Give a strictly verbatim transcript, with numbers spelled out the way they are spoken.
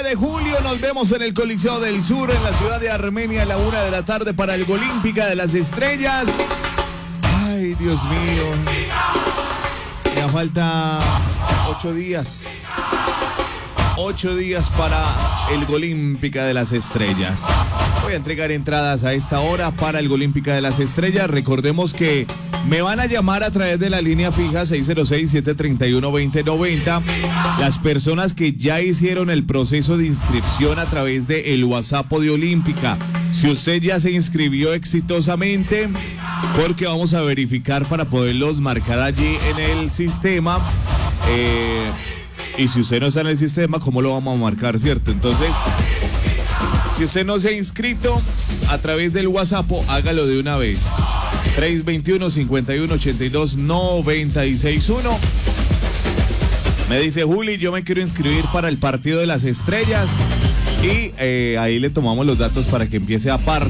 de julio nos vemos en el Coliseo del Sur, en la ciudad de Armenia, a la una de la tarde para el Olímpica de las Estrellas. Ay, Dios mío. Ya falta ocho días. Ocho días para el Olímpica de las Estrellas. Voy a entregar entradas a esta hora para el Olímpica de las Estrellas. Recordemos que me van a llamar a través de la línea fija seis cero seis, siete tres uno, dos cero nueve cero. Las personas que ya hicieron el proceso de inscripción a través de el WhatsApp de Olímpica. Si usted ya se inscribió exitosamente, porque vamos a verificar para poderlos marcar allí en el sistema. Eh, y si usted no está en el sistema, ¿cómo lo vamos a marcar, cierto? Entonces, si usted no se ha inscrito a través del WhatsApp, hágalo de una vez. tres dos uno, cinco uno, ocho dos, nueve seis uno. Me dice Juli, yo me quiero inscribir para el partido de las estrellas. Y eh, ahí le tomamos los datos para que empiece a participar.